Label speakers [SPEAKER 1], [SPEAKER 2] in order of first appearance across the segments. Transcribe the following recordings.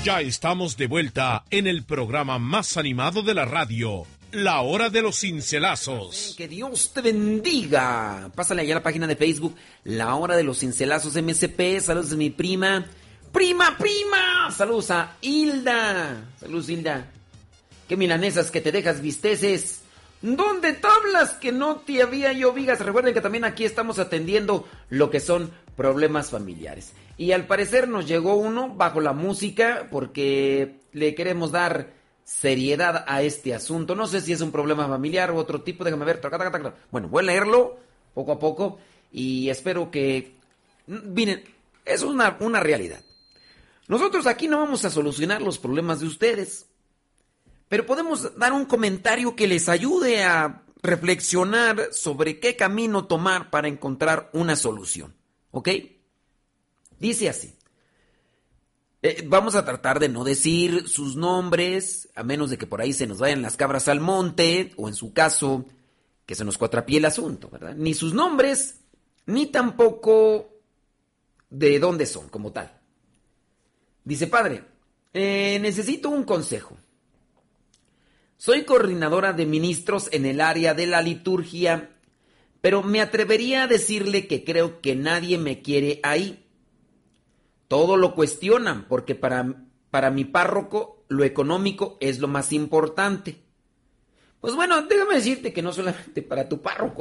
[SPEAKER 1] Ya estamos de vuelta en el programa más animado de la radio, La Hora de los Cincelazos.
[SPEAKER 2] Que Dios te bendiga. Pásale allá a la página de Facebook, La Hora de los Cincelazos MSP. Saludos de mi prima. ¡Prima! Saludos a Hilda. Saludos, Hilda. Qué milanesas que te dejas visteces. ¿Dónde tablas que no te había yo vigas? Recuerden que también aquí estamos atendiendo lo que son problemas familiares. Y al parecer nos llegó uno bajo la música porque le queremos dar seriedad a este asunto. No sé si es un problema familiar u otro tipo. Déjame ver. Bueno, voy a leerlo poco a poco y espero que... Miren, es una realidad. Nosotros aquí no vamos a solucionar los problemas de ustedes, pero podemos dar un comentario que les ayude a reflexionar sobre qué camino tomar para encontrar una solución. ¿Ok? Dice así. Vamos a tratar de no decir sus nombres, a menos de que por ahí se nos vayan las cabras al monte, o en su caso, que se nos cuatrapie el asunto, ¿verdad? Ni sus nombres, ni tampoco de dónde son, como tal. Dice, padre, necesito un consejo. Soy coordinadora de ministros en el área de la liturgia, pero me atrevería a decirle que creo que nadie me quiere ahí. Todo lo cuestionan porque para mi párroco lo económico es lo más importante. Pues bueno, déjame decirte que no solamente para tu párroco.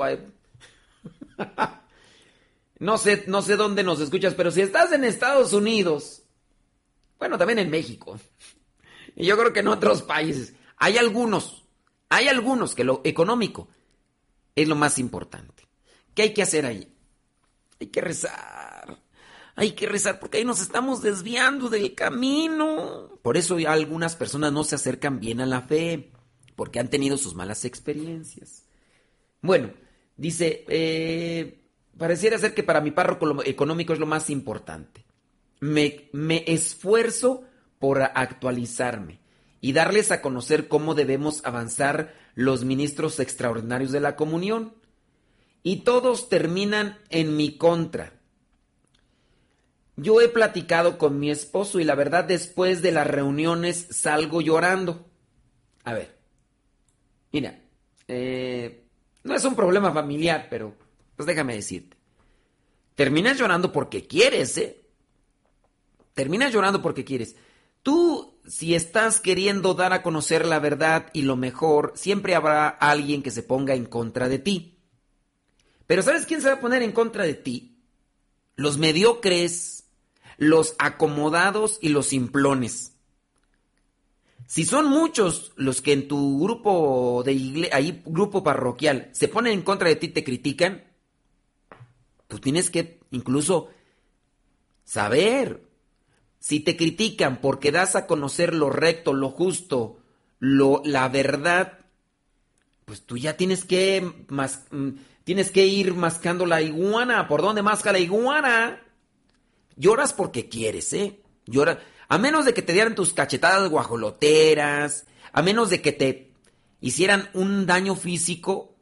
[SPEAKER 2] No sé dónde nos escuchas, pero si estás en Estados Unidos, bueno, también en México, y yo creo que en otros países, hay algunos que lo económico es lo más importante. ¿Qué hay que hacer ahí? Hay que rezar porque ahí nos estamos desviando del camino. Por eso algunas personas no se acercan bien a la fe, porque han tenido sus malas experiencias. Bueno, dice, pareciera ser que para mi párroco lo económico es lo más importante. Me esfuerzo por actualizarme y darles a conocer cómo debemos avanzar los ministros extraordinarios de la comunión. Y todos terminan en mi contra. Yo he platicado con mi esposo y la verdad después de las reuniones salgo llorando. A ver, mira, no es un problema familiar, pero pues déjame decirte. Terminas llorando porque quieres, Terminas llorando porque quieres. Tú, si estás queriendo dar a conocer la verdad y lo mejor, siempre habrá alguien que se ponga en contra de ti. Pero ¿sabes quién se va a poner en contra de ti? Los mediocres, los acomodados y los simplones. Si son muchos los que en tu grupo de grupo parroquial se ponen en contra de ti y te critican, tú tienes que incluso saber. Si te critican porque das a conocer lo recto, lo justo, la verdad, pues tú ya tienes que ir mascando la iguana. ¿Por dónde masca la iguana? Lloras porque quieres, Lloras, a menos de que te dieran tus cachetadas guajoloteras, a menos de que te hicieran un daño físico.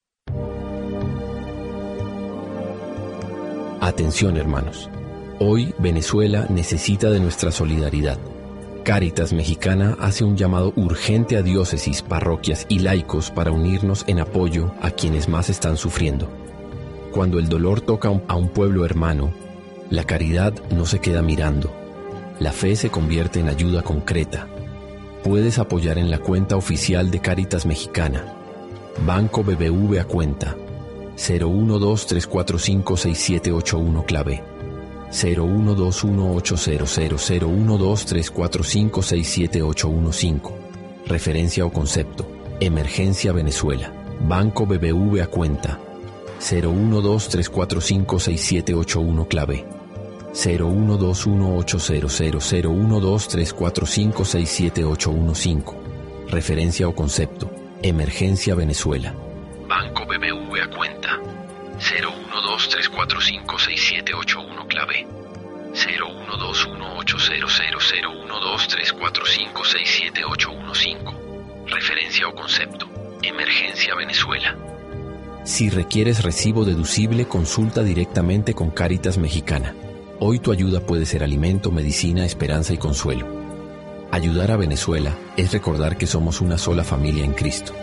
[SPEAKER 3] Atención, hermanos. Hoy Venezuela necesita de nuestra solidaridad. Cáritas Mexicana hace un llamado urgente a diócesis, parroquias y laicos para unirnos en apoyo a quienes más están sufriendo. Cuando el dolor toca a un pueblo hermano, la caridad no se queda mirando. La fe se convierte en ayuda concreta. Puedes apoyar en la cuenta oficial de Cáritas Mexicana. Banco BBV a cuenta 012-345-6781 clave 012-1800-012-345-67815. Referencia o concepto: Emergencia Venezuela. Banco BBV a cuenta 012-345-6781 clave 012-1800-012-345-67815. Referencia o concepto: Emergencia Venezuela. Banco BBV a cuenta 012-345-6781 clave 012-1800-012-345-67815. Referencia o concepto: Emergencia Venezuela. Si requieres recibo deducible, consulta directamente con Cáritas Mexicana. Hoy tu ayuda puede ser alimento, medicina, esperanza y consuelo. Ayudar a Venezuela es recordar que somos una sola familia en Cristo.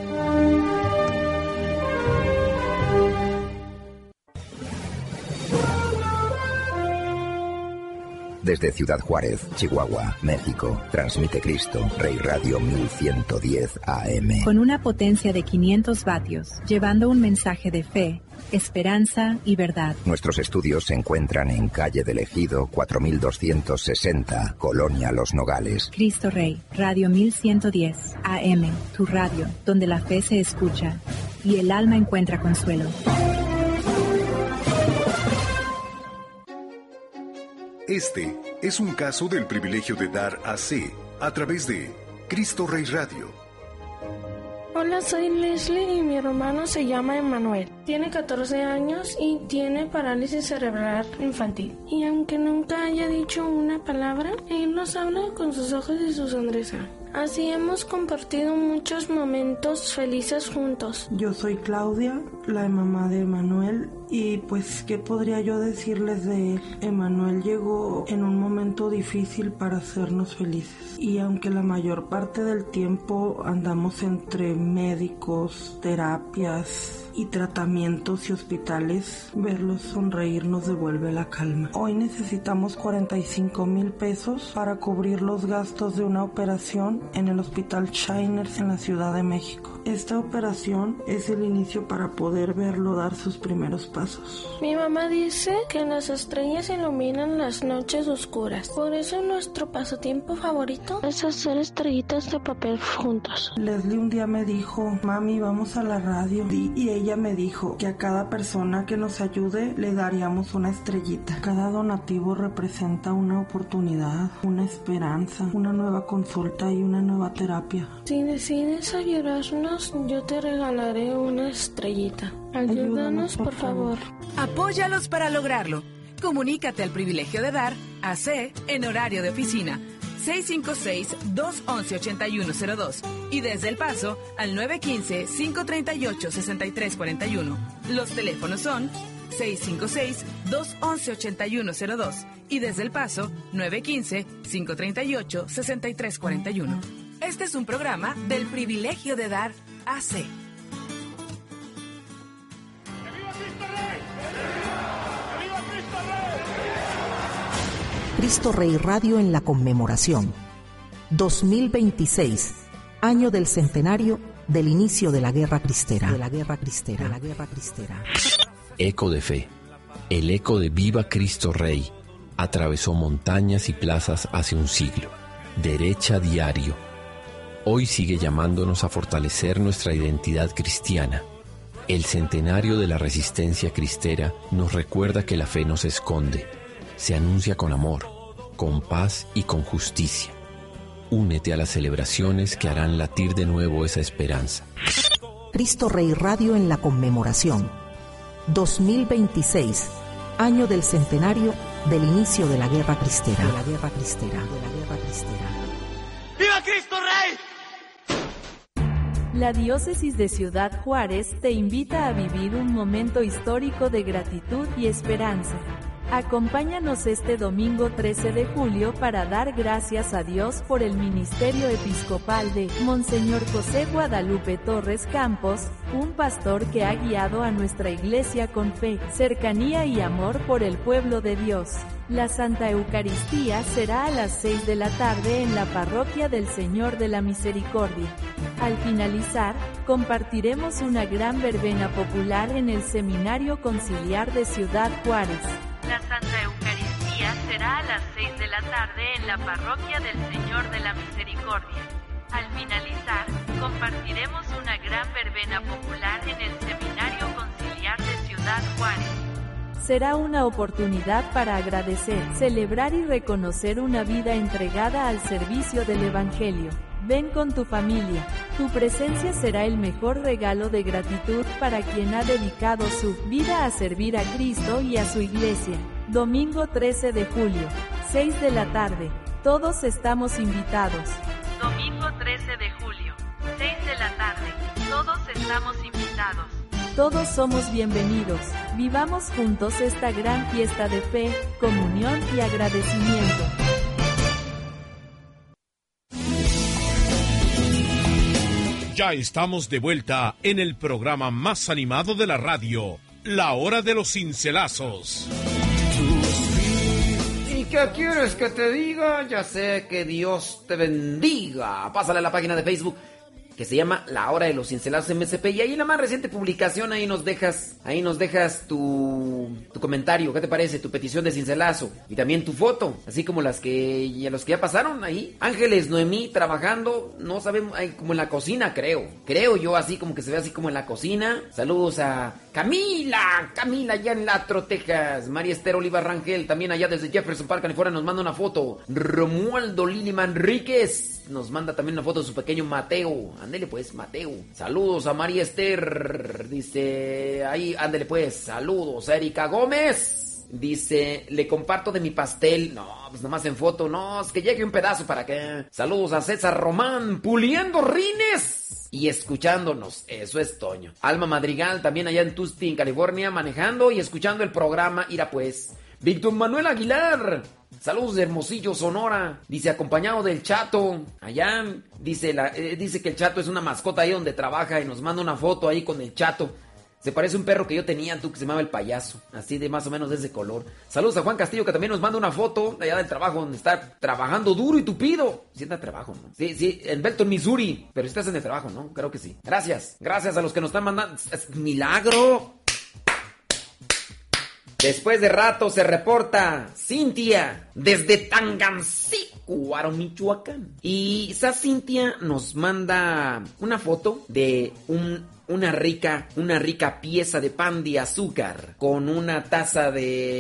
[SPEAKER 4] Desde Ciudad Juárez, Chihuahua, México, transmite Cristo Rey Radio 1110 AM.
[SPEAKER 5] Con una potencia de 500 vatios, llevando un mensaje de fe, esperanza y verdad.
[SPEAKER 4] Nuestros estudios se encuentran en calle del Ejido 4260, Colonia Los Nogales.
[SPEAKER 5] Cristo Rey, Radio 1110 AM, tu radio, donde la fe se escucha y el alma encuentra consuelo.
[SPEAKER 6] Este es un caso del privilegio de dar AC a través de Cristo Rey Radio.
[SPEAKER 7] Hola, soy Leslie y mi hermano se llama Emanuel. Tiene 14 años y tiene parálisis cerebral infantil. Y aunque nunca haya dicho una palabra, él nos habla con sus ojos y su sonrisa. Así hemos compartido muchos momentos felices juntos.
[SPEAKER 8] Yo soy Claudia, la mamá de Emanuel, y pues, ¿qué podría yo decirles de él? Emanuel llegó en un momento difícil para hacernos felices. Y aunque la mayor parte del tiempo andamos entre médicos, terapias y tratamientos y hospitales, verlos sonreír nos devuelve la calma. Hoy necesitamos 45,000 pesos para cubrir los gastos de una operación en el Hospital Shiners en la Ciudad de México. Esta operación es el inicio para poder verlo dar sus primeros pasos.
[SPEAKER 7] Mi mamá dice que las estrellas iluminan las noches oscuras. Por eso nuestro pasatiempo favorito es hacer estrellitas de papel juntos.
[SPEAKER 8] Leslie un día me dijo, mami, vamos a la radio. Y ella me dijo que a cada persona que nos ayude le daríamos una estrellita. Cada donativo representa una oportunidad, una esperanza, una nueva consulta y una nueva terapia.
[SPEAKER 7] Si decides ayudarnos, yo te regalaré una estrellita. Ayúdanos, por favor.
[SPEAKER 9] Apóyalos para lograrlo. Comunícate al privilegio de dar AC en horario de oficina 656-211-8102 y desde El Paso al 915-538-6341. Los teléfonos son 656-211-8102 y desde El Paso 915-538-6341. Este es un programa del privilegio de dar AC.
[SPEAKER 10] Cristo Rey Radio en la conmemoración. 2026, año del centenario del inicio de la Guerra Cristera.
[SPEAKER 3] Eco de fe. El eco de Viva Cristo Rey atravesó montañas y plazas hace un siglo. Derecha diario. Hoy sigue llamándonos a fortalecer nuestra identidad cristiana. El centenario de la resistencia cristera nos recuerda que la fe no se esconde. Se anuncia con amor, con paz y con justicia. Únete a las celebraciones que harán latir de nuevo esa esperanza.
[SPEAKER 10] Cristo Rey Radio en la conmemoración. 2026, año del centenario del inicio de la Guerra Cristera.
[SPEAKER 11] ¡Viva Cristo Rey!
[SPEAKER 12] La Diócesis de Ciudad Juárez te invita a vivir un momento histórico de gratitud y esperanza. Acompáñanos este domingo 13 de julio para dar gracias a Dios por el ministerio episcopal de Monseñor José Guadalupe Torres Campos, un pastor que ha guiado a nuestra iglesia con fe, cercanía y amor por el pueblo de Dios. La Santa Eucaristía será a las 6 de la tarde en la Parroquia del Señor de la Misericordia. Al finalizar, compartiremos una gran verbena popular en el Seminario Conciliar de Ciudad Juárez. La Santa Eucaristía será a las 6 de la tarde en la Parroquia del Señor de la Misericordia. Al finalizar, compartiremos una gran verbena popular en el Seminario Conciliar de Ciudad Juárez. Será una oportunidad para agradecer, celebrar y reconocer una vida entregada al servicio del Evangelio. Ven con tu familia. Tu presencia será el mejor regalo de gratitud para quien ha dedicado su vida a servir a Cristo y a su iglesia. Domingo 13 de julio, 6 de la tarde. Todos estamos invitados. Domingo 13 de julio, 6 de la tarde. Todos estamos invitados. Todos somos bienvenidos. Vivamos juntos esta gran fiesta de fe, comunión y agradecimiento.
[SPEAKER 1] Ya estamos de vuelta en el programa más animado de la radio, La Hora de los Cincelazos.
[SPEAKER 2] ¿Y qué quieres que te diga? Ya sé, que Dios te bendiga. Pásale a la página de Facebook que se llama La Hora de los Cincelazos MSP, y ahí en la más reciente publicación ahí nos dejas tu comentario, ¿qué te parece? Tu petición de cincelazo y también tu foto, así como los que ya pasaron ahí. Ángeles Noemí trabajando, no sabemos, como en la cocina, creo yo, así como que se ve así como en la cocina. Saludos a Camila allá en Latro, Texas. María Esther Oliva Rangel, también allá desde Jefferson Park, California, nos manda una foto. Romualdo Lili Manríquez nos manda también una foto de su pequeño Mateo. Ándele pues, Mateo. Saludos a María Esther. Dice, ahí, ándele pues. Saludos a Erika Gómez. Dice, le comparto de mi pastel. No, pues nomás en foto. No, es que llegue un pedazo para que. Saludos a César Román, puliendo rines y escuchándonos. Eso es Toño. Alma Madrigal, también allá en Tustin, California, manejando y escuchando el programa. Ira pues. Víctor Manuel Aguilar. Saludos de Hermosillo, Sonora. Dice, acompañado del Chato. Allá dice que el Chato es una mascota ahí donde trabaja y nos manda una foto ahí con el Chato. Se parece a un perro que yo tenía, que se llamaba el Payaso. Así de más o menos de ese color. Saludos a Juan Castillo, que también nos manda una foto allá del trabajo, donde está trabajando duro y tupido. Sí está en trabajo, ¿no? Sí, en Belton, Missouri. Pero estás en el trabajo, ¿no? Creo que sí. Gracias a los que nos están mandando. ¡Es milagro! Después de rato se reporta Cintia desde Tangancícuaro, Michoacán. Y esa Cintia nos manda una foto de una rica pieza de pan de azúcar con una taza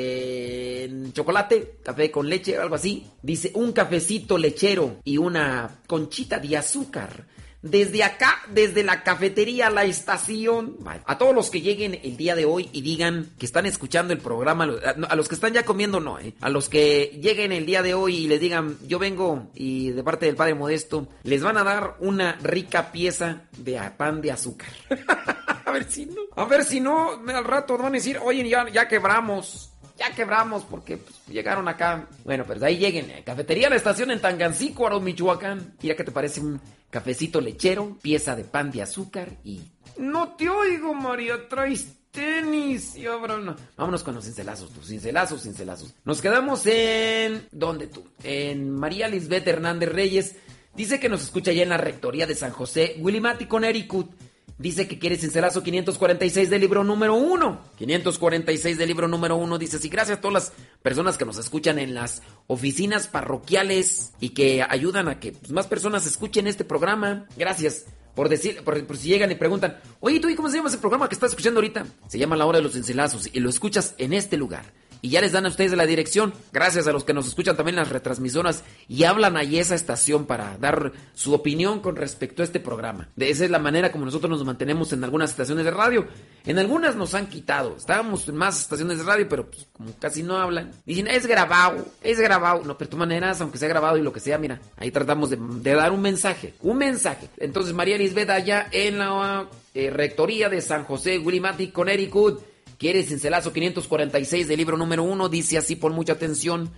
[SPEAKER 2] de chocolate, café con leche o algo así. Dice, un cafecito lechero y una conchita de azúcar. Desde acá, desde la cafetería a la estación. A todos los que lleguen el día de hoy y digan que están escuchando el programa, a los que están ya comiendo no, a los que lleguen el día de hoy y les digan, yo vengo y de parte del Padre Modesto, les van a dar una rica pieza de pan de azúcar. A ver si no, al rato van a decir, oye, ya quebramos porque pues, llegaron acá. Bueno, pero de ahí lleguen. Cafetería a la estación en Tangancícuaro, Michoacán. Mira, ¿qué te parece un cafecito lechero, pieza de pan de azúcar y... No te oigo, María, traes tenis. Y ahora no. Vámonos con los cincelazos, tus cincelazos. Nos quedamos en... ¿Dónde tú? En María Lisbeth Hernández Reyes. Dice que nos escucha ya en la rectoría de San José, Willimati, Connecticut. Dice que quiere cincelazo 546 del libro número 1. 546 del libro número 1. Dice, sí, gracias a todas las personas que nos escuchan en las oficinas parroquiales y que ayudan a que más personas escuchen este programa. Gracias por si llegan y preguntan, oye, ¿tú y cómo se llama ese programa que estás escuchando ahorita? Se llama La Hora de los Cincelazos y lo escuchas en este lugar. Y ya les dan a ustedes la dirección, gracias a los que nos escuchan también en las retransmisoras y hablan ahí esa estación para dar su opinión con respecto a este programa. De esa es la manera como nosotros nos mantenemos en algunas estaciones de radio. En algunas nos han quitado, estábamos en más estaciones de radio, pero pues, como casi no hablan. Dicen, es grabado. No, pero de todas maneras, aunque sea grabado y lo que sea, mira, ahí tratamos de dar un mensaje. Entonces, María Lisbeth allá en la rectoría de San José, Willimati, Connecticut. Quiere cincelazo 546 del libro número 1, dice así, pon mucha atención.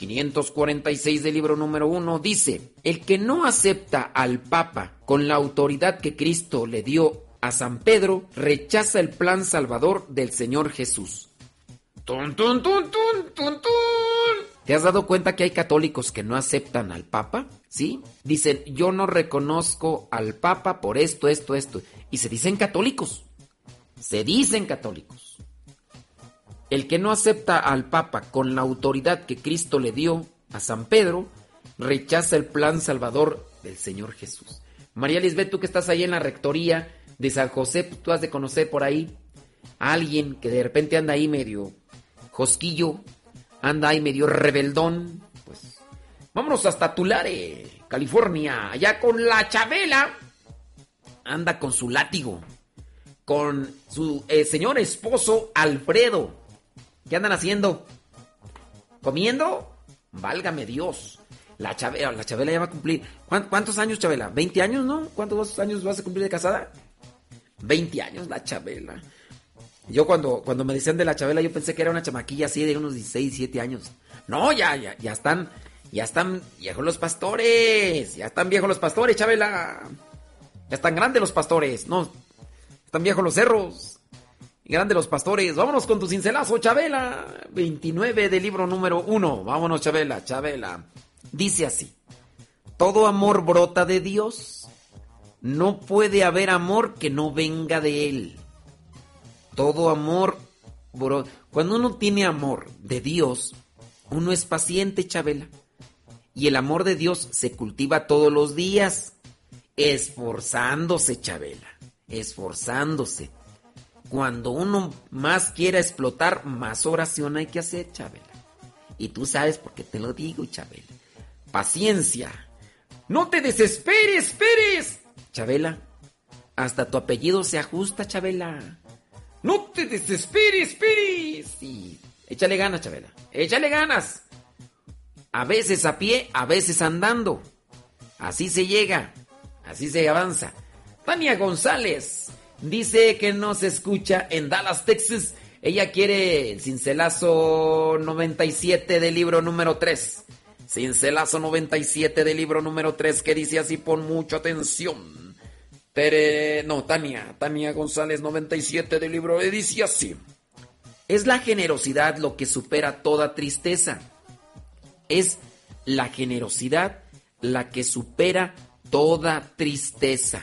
[SPEAKER 2] 546 del libro número 1 dice, el que no acepta al Papa con la autoridad que Cristo le dio a San Pedro, rechaza el plan salvador del Señor Jesús. ¡Tun, tun, tun, tun, tun, tun! ¿Te has dado cuenta que hay católicos que no aceptan al Papa? ¿Sí? Dicen, yo no reconozco al Papa por esto. Y se dicen católicos. El que no acepta al Papa con la autoridad que Cristo le dio a San Pedro, rechaza el plan salvador del Señor Jesús. María Lisbeth, tú que estás ahí en la rectoría de San José, tú has de conocer por ahí a alguien que de repente anda ahí medio josquillo, anda ahí medio rebeldón. Pues vámonos hasta Tulare, California, allá con la Chabela. Anda con su látigo, con su señor esposo Alfredo. ¿Qué andan haciendo? ¿Comiendo? Válgame Dios. La Chabela ya va a cumplir. ¿Cuántos años, Chabela? ¿20 años, no? ¿Cuántos años vas a cumplir de casada? 20 años, la Chabela. Yo cuando me decían de la Chabela, yo pensé que era una chamaquilla así de unos 16, 17 años. No, ya están viejos los pastores. Ya están viejos los pastores, Chabela. Ya están grandes los pastores. No, están viejos los cerros. Y grandes los pastores. Vámonos con tu cincelazo, Chabela. 29 del libro número 1. Vámonos, Chabela, Chabela. Dice así. Todo amor brota de Dios. No puede haber amor que no venga de Él. Todo amor brota. Cuando uno tiene amor de Dios, uno es paciente, Chabela. Y el amor de Dios se cultiva todos los días. Esforzándose, Chabela. Esforzándose. Cuando uno más quiera explotar, más oración hay que hacer, Chabela. Y tú sabes por qué te lo digo, Chabela. Paciencia. No te desesperes, esperes. Chabela, hasta tu apellido se ajusta, Chabela. No te desesperes, esperes. Sí. Échale ganas, Chabela. Échale ganas. A veces a pie, a veces andando. Así se llega. Así se avanza. Tania González dice que nos escucha en Dallas, Texas. Ella quiere el cincelazo 97 del libro número 3. Cincelazo 97 del libro número 3, que dice así, pon mucha atención. Tania González 97 del libro, dice así. Es la generosidad lo que supera toda tristeza. Es la generosidad la que supera toda tristeza.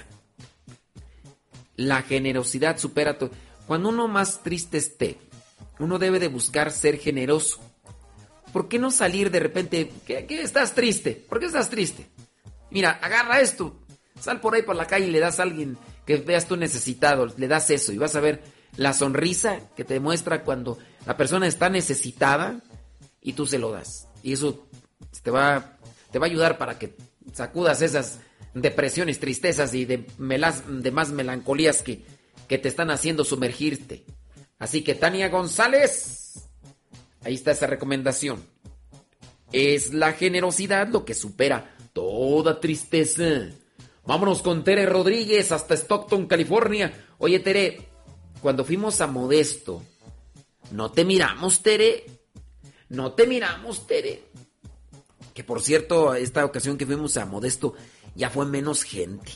[SPEAKER 2] La generosidad supera todo. Cuando uno más triste esté, uno debe de buscar ser generoso. ¿Por qué no salir de repente? ¿Qué estás triste? ¿Por qué estás triste? Mira, agarra esto. Sal por ahí por la calle y le das a alguien que veas tú necesitado. Le das eso y vas a ver la sonrisa que te muestra cuando la persona está necesitada y tú se lo das. Y eso te va a ayudar para que sacudas esas depresiones, tristezas y demás melancolías que te están haciendo sumergirte. Así que Tania González, ahí está esa recomendación. Es la generosidad lo que supera toda tristeza. Vámonos con Tere Rodríguez hasta Stockton, California. Oye, Tere, cuando fuimos a Modesto, ¿no te miramos, Tere? ¿No te miramos, Tere? Que por cierto, esta ocasión que fuimos a Modesto ya fue menos gente.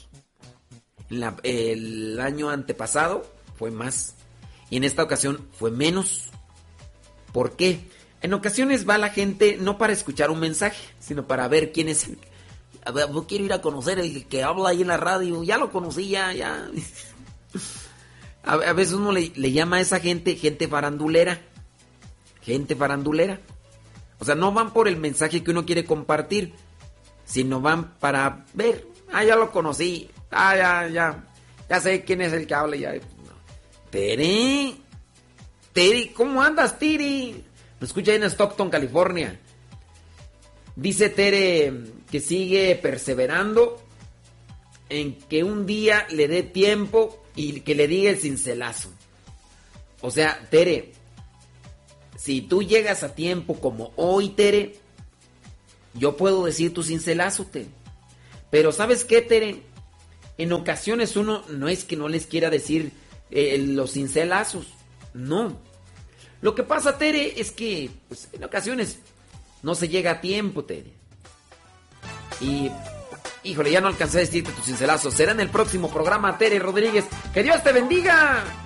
[SPEAKER 2] El año antepasado fue más. Y en esta ocasión fue menos. ¿Por qué? En ocasiones va la gente no para escuchar un mensaje, sino para ver quién es el... A ver, quiero ir a conocer el que habla ahí en la radio. Ya lo conocí, ya. A veces uno le llama a esa gente farandulera. Gente farandulera. O sea, no van por el mensaje que uno quiere compartir, sino van para ver. Ya lo conocí. Ya sé quién es el que habla. Ya. Tere, ¿cómo andas, Tere? Me escucha ahí en Stockton, California. Dice Tere que sigue perseverando en que un día le dé tiempo y que le diga el cincelazo. O sea, Tere, si tú llegas a tiempo como hoy, Tere, yo puedo decir tu cincelazo, Tere. Pero ¿sabes qué, Tere? En ocasiones uno no es que no les quiera decir los cincelazos. No. Lo que pasa, Tere, es que pues, en ocasiones no se llega a tiempo, Tere. Y, híjole, ya no alcancé a decirte tu cincelazo. Será en el próximo programa, Tere Rodríguez. ¡Que Dios te bendiga!